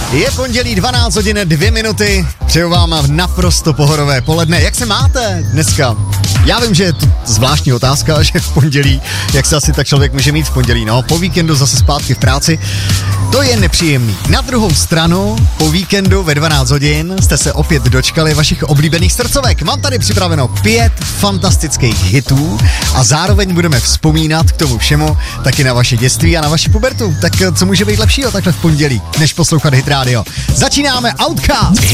Je pondělí 12 hodin 2 minuty, přeju vám naprosto pohodové poledne. Jak se máte dneska? Já vím, že je to zvláštní otázka, že v pondělí, jak se asi tak člověk může mít v pondělí, no, po víkendu zase zpátky v práci. To je nepříjemný. Na druhou stranu, po víkendu ve 12 hodin jste se opět dočkali vašich oblíbených srdcovek. Mám tady připraveno 5 fantastických hitů a zároveň budeme vzpomínat k tomu všemu taky na vaše dětství a na vaši pubertu. Tak co může být lepšího takhle v pondělí, než poslouchat Hit Radio? Začínáme Outkast!